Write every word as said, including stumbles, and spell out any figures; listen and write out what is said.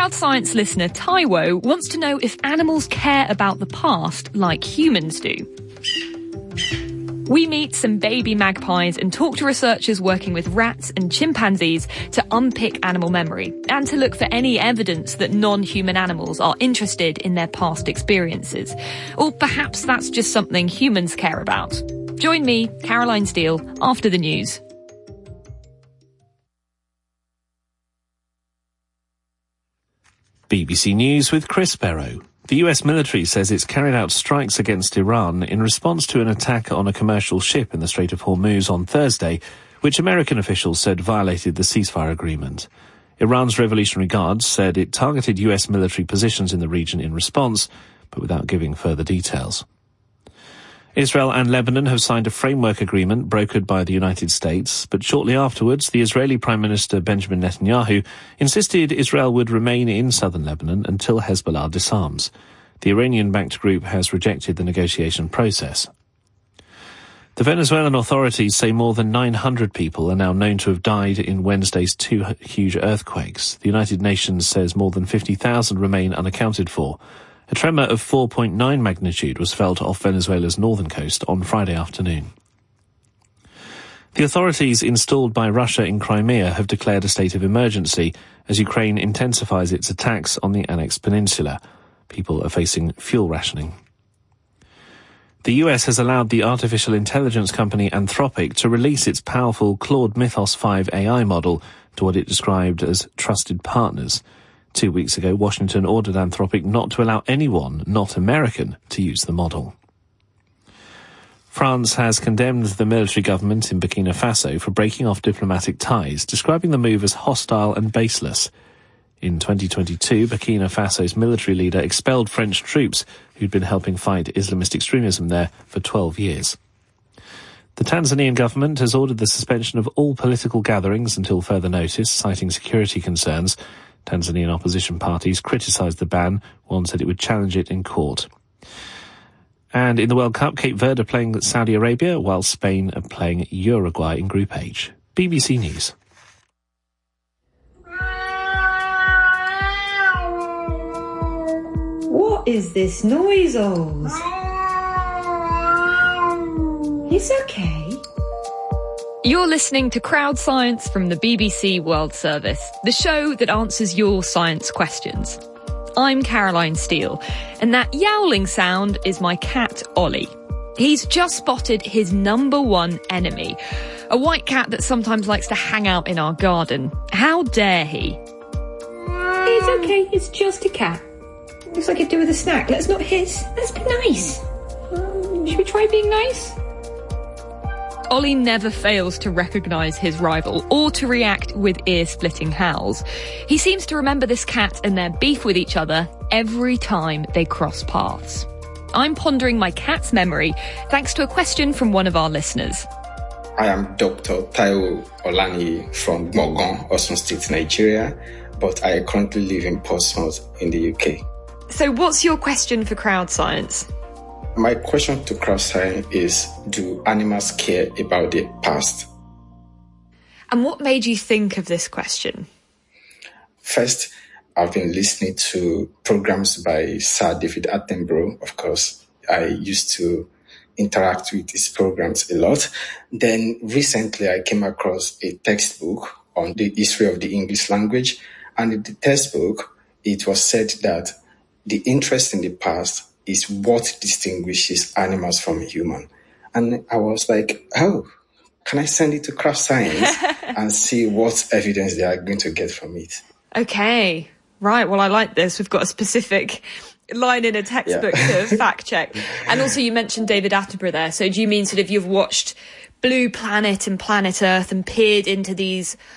Crowd Science listener Taiwo wants to know if animals care about the past like humans do. We meet some baby magpies and talk to researchers working with rats and chimpanzees to unpick animal memory and to look for any evidence that non-human animals are interested in their past experiences. Or perhaps that's just something humans care about. Join me, Caroline Steele, after the news. B B C News with Chris Barrow. The U S military says it's carried out strikes against Iran in response to an attack on a commercial ship in the Strait of Hormuz on Thursday, which American officials said violated the ceasefire agreement. Iran's Revolutionary Guards said it targeted U S military positions in the region in response, but without giving further details. Israel and Lebanon have signed a framework agreement brokered by the United States, but shortly afterwards, the Israeli Prime Minister Benjamin Netanyahu insisted Israel would remain in southern Lebanon until Hezbollah disarms. The Iranian-backed group has rejected the negotiation process. The Venezuelan authorities say more than nine hundred people are now known to have died in Wednesday's two huge earthquakes. The United Nations says more than fifty thousand remain unaccounted for. A tremor of four point nine magnitude was felt off Venezuela's northern coast on Friday afternoon. The authorities installed by Russia in Crimea have declared a state of emergency as Ukraine intensifies its attacks on the annexed peninsula. People are facing fuel rationing. The U S has allowed the artificial intelligence company Anthropic to release its powerful Claude Mythos five A I model to what it described as trusted partners. Two weeks ago, Washington ordered Anthropic not to allow anyone not American to use the model. France has condemned the military government in Burkina Faso for breaking off diplomatic ties, describing the move as hostile and baseless. In twenty twenty-two, Burkina Faso's military leader expelled French troops who'd been helping fight Islamist extremism there for twelve years. The Tanzanian government has ordered the suspension of all political gatherings until further notice, citing security concerns. Tanzanian opposition parties criticised the ban. One said it would challenge it in court. And in the World Cup, Cape Verde are playing Saudi Arabia, while Spain are playing Uruguay in Group H. B B C News. What is this noise, Oz? It's okay. You're listening to Crowd Science from the B B C World Service, the show that answers your science questions. I'm Caroline Steele, and that yowling sound is my cat, Ollie. He's just spotted his number one enemy, a white cat that sometimes likes to hang out in our garden. How dare he? It's okay, it's just a cat. Looks like it'd do with a snack. Let's not hiss. Let's be nice. Um, should we try being nice? Ollie never fails to recognise his rival or to react with ear-splitting howls. He seems to remember this cat and their beef with each other every time they cross paths. I'm pondering my cat's memory thanks to a question from one of our listeners. I am Doctor Taiwo Olani from Mogon, Osun State, Nigeria, but I currently live in Portsmouth in the U K. So what's your question for Crowd Science? My question to Crowd Science is, do animals care about their past? And what made you think of this question? First, I've been listening to programs by Sir David Attenborough. Of course, I used to interact with his programs a lot. Then recently, I came across a textbook on the history of the English language. And in the textbook, it was said that the interest in the past is what distinguishes animals from a human. And I was like, oh, can I send it to Crowd Science and see what evidence they are going to get from it? Okay, right. Well, I like this. We've got a specific line in a textbook yeah. to fact check. And also you mentioned David Attenborough there. So do you mean sort of you've watched Blue Planet and Planet Earth and peered into these